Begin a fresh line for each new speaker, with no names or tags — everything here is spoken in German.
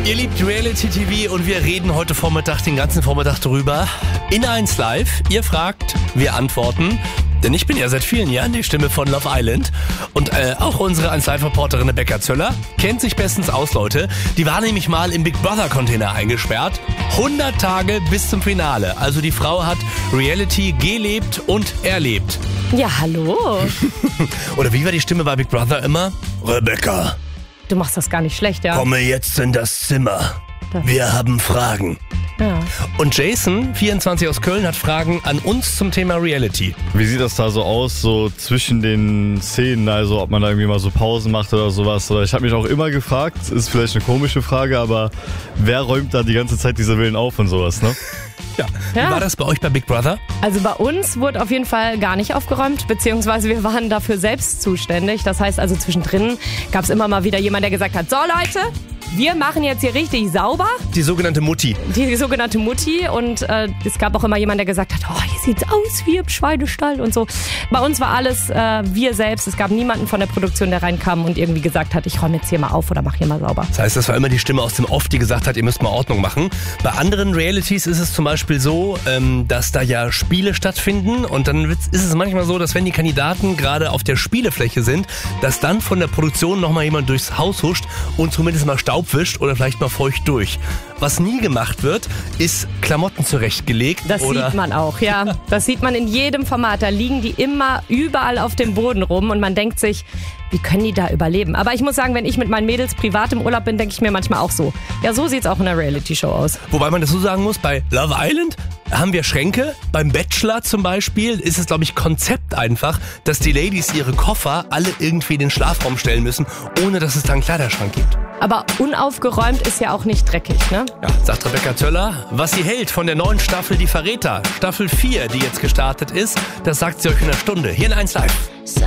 Ihr liebt Reality TV und wir reden heute Vormittag, den ganzen Vormittag drüber. In 1 Live. Ihr fragt, wir antworten. Denn ich bin ja seit vielen Jahren die Stimme von Love Island. Und auch unsere 1 Live-Reporterin Rebecca Zöller kennt sich bestens aus, Leute. Die war nämlich mal im Big Brother-Container eingesperrt. 100 Tage bis zum Finale. Also die Frau hat Reality gelebt und erlebt.
Ja, hallo.
Oder wie war die Stimme bei Big Brother immer? Rebecca,
Du machst das gar nicht schlecht, ja?
komme jetzt in das Zimmer. Wir haben Fragen.
Ja.
Und Jason, 24 aus Köln, hat Fragen an uns zum Thema Reality.
Wie sieht das da so aus, so zwischen den Szenen, also ob man da irgendwie mal so Pausen macht oder sowas? Oder ich habe mich auch immer gefragt, ist vielleicht eine komische Frage, aber wer räumt da die ganze Zeit diese Villen auf und sowas, ne?
Ja.
Ja.
Wie war das bei euch bei Big Brother?
Also bei uns wurde auf jeden Fall gar nicht aufgeräumt, beziehungsweise wir waren dafür selbst zuständig. Das heißt also zwischendrin gab es immer mal wieder jemand, der gesagt hat, so Leute, wir machen jetzt hier richtig sauber.
Die sogenannte Mutti.
Die sogenannte Mutti. Und es gab auch immer jemand, der gesagt hat, oh, hier sieht's aus wie im Schweinestall und so. Bei uns war alles wir selbst. Es gab niemanden von der Produktion, der reinkam und irgendwie gesagt hat, ich räume jetzt hier mal auf oder mach hier mal sauber.
Das heißt, das war immer die Stimme aus dem Off, die gesagt hat, ihr müsst mal Ordnung machen. Bei anderen Realities ist es zum Beispiel so, dass da ja Spiele stattfinden und dann ist es manchmal so, dass wenn die Kandidaten gerade auf der Spielefläche sind, dass dann von der Produktion nochmal jemand durchs Haus huscht und zumindest mal Staub wischt oder vielleicht mal feucht durch. Was nie gemacht wird, ist Klamotten zurechtgelegt.
Das sieht man auch, ja. Das sieht man in jedem Format. Da liegen die immer überall auf dem Boden rum und man denkt sich, wie können die da überleben? Aber ich muss sagen, wenn ich mit meinen Mädels privat im Urlaub bin, denke ich mir manchmal auch so. Ja, so sieht's auch in der Reality-Show aus.
Wobei man dazu sagen muss, bei Love Island haben wir Schränke. Beim Bachelor zum Beispiel ist es, glaube ich, Konzept einfach, dass die Ladies ihre Koffer alle irgendwie in den Schlafraum stellen müssen, ohne dass es da einen Kleiderschrank gibt.
Aber unaufgeräumt ist ja auch nicht dreckig, ne?
Ja, sagt Rebecca Zöller, was sie hält von der neuen Staffel Die Verräter. Staffel 4, die jetzt gestartet ist, das sagt sie euch in einer Stunde. Hier in 1 Live.